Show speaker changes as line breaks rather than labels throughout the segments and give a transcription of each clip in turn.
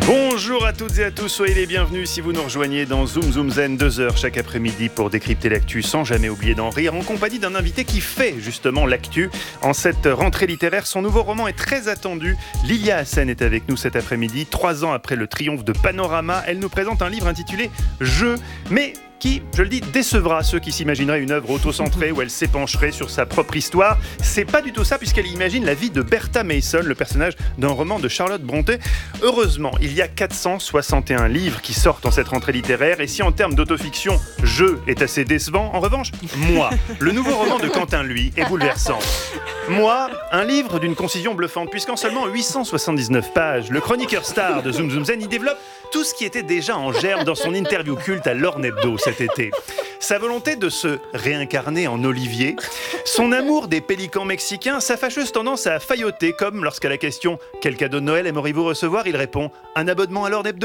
Bonjour à toutes et à tous, soyez les bienvenus si vous nous rejoignez dans Zoom Zoom Zen, 2 heures chaque après-midi pour décrypter l'actu sans jamais oublier d'en rire, en compagnie d'un invité qui fait justement l'actu. En cette rentrée littéraire, son nouveau roman est très attendu. Lilia Hassen est avec nous cet après-midi. 3 ans après le triomphe de Panorama, elle nous présente un livre intitulé « Je ». Mais qui, je le dis, décevra ceux qui s'imagineraient une œuvre auto-centrée où elle s'épancherait sur sa propre histoire. C'est pas du tout ça, puisqu'elle imagine la vie de Bertha Mason, le personnage d'un roman de Charlotte Brontë. Heureusement, il y a 461 livres qui sortent en cette rentrée littéraire, et si en termes d'autofiction, Je est assez décevant, en revanche, Moi, le nouveau roman de Quentin, lui, est bouleversant. Moi, un livre d'une concision bluffante, puisqu'en seulement 879 pages, le chroniqueur star de Zoom Zoom Zen y développe tout ce qui était déjà en germe dans son interview culte à l'Orne Hebdo cet été. Sa volonté de se réincarner en Olivier, son amour des pélicans mexicains, sa fâcheuse tendance à failloter, comme lorsqu'à la question « Quel cadeau de Noël aimeriez-vous recevoir ?», il répond « Un abonnement à l'Orne Hebdo ?»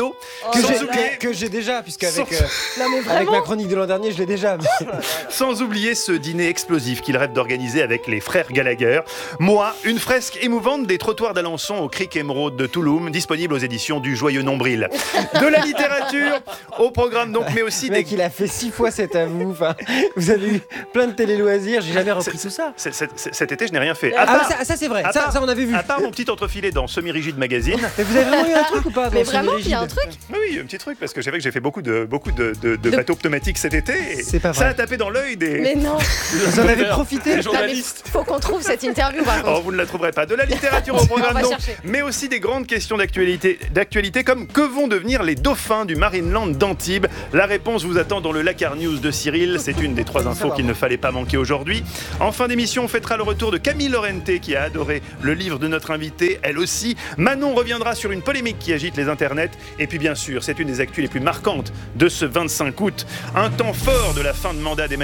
Que j'ai déjà, puisqu'avec avec ma chronique de l'an dernier, je l'ai déjà.
Sans oublier ce dîner explosif qu'il rêve d'organiser avec les frères Gallagher. Moi, une fresque émouvante des trottoirs d'Alençon au Cric Émeraude de Touloum, disponible aux éditions du Joyeux Nombril. De la littérature au programme donc, mais aussi
Mec, il a fait 6 fois cet avou. Enfin, vous avez eu plein de télé-loisirs, j'ai jamais repris tout ça.
Cet été, je n'ai rien fait.
Ça c'est vrai, ça on avait vu.
À part mon petit entrefilet dans Semi-Rigide Magazine.
Mais vous avez vraiment eu un truc ou pas?
Mais vraiment, il y a un truc.
Oui, un petit truc, parce que j'ai fait beaucoup de bateaux pneumatiques cet été. Et
c'est pas vrai.
Ça a tapé dans l'œil des...
Mais non.
Vous en avez profité?
Les journalistes.
Faut qu'on trouve cette interview par contre.
Oh, vous ne la trouverez pas. De la littérature au programme donc,
chercher.
mais aussi des grandes questions d'actualité comme que vont devenir les dauphins du Marineland d'Antibes. La réponse vous attend dans le Lacar News de Cyril. C'est une des 3 infos qu'il ne fallait pas manquer aujourd'hui. En fin d'émission, on fêtera le retour de Camille Lorente qui a adoré le livre de notre invitée, elle aussi. Manon reviendra sur une polémique qui agite les internets. Et puis bien sûr, c'est une des actus les plus marquantes de ce 25 août. Un temps fort de la fin de mandat d'Emmanuel